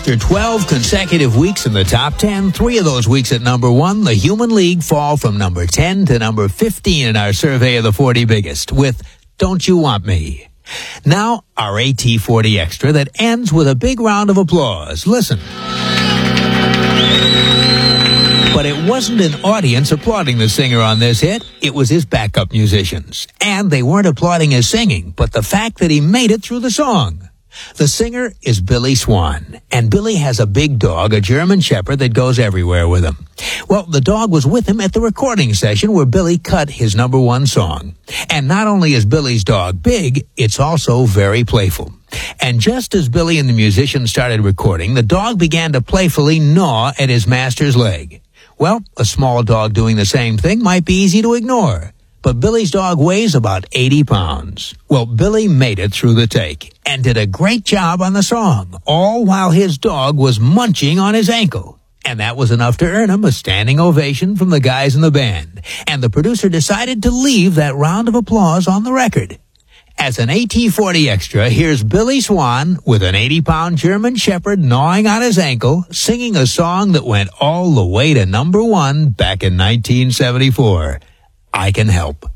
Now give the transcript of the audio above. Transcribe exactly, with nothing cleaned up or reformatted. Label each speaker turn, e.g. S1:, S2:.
S1: After twelve consecutive weeks in the top ten, three of those weeks at number one, the Human League fall from number ten to number fifteen in our survey of the forty biggest with Don't You Want Me. Now, our A T forty Extra that ends with a big round of applause. Listen. But it wasn't an audience applauding the singer on this hit. It was his backup musicians. And they weren't applauding his singing, but the fact that he made it through the song. The singer is Billy Swan, and Billy has a big dog, a German Shepherd, that goes everywhere with him. Well, the dog was with him at the recording session where Billy cut his number one song. And not only is Billy's dog big, it's also very playful. And just as Billy and the musician started recording, the dog began to playfully gnaw at his master's leg. Well, a small dog doing the same thing might be easy to ignore. But Billy's dog weighs about eighty pounds. Well, Billy made it through the take and did a great job on the song, all while his dog was munching on his ankle. And that was enough to earn him a standing ovation from the guys in the band. And the producer decided to leave that round of applause on the record. As an A T forty Extra, here's Billy Swan with an eighty-pound German Shepherd gnawing on his ankle, singing a song that went all the way to number one back in nineteen seventy-four. I Can Help.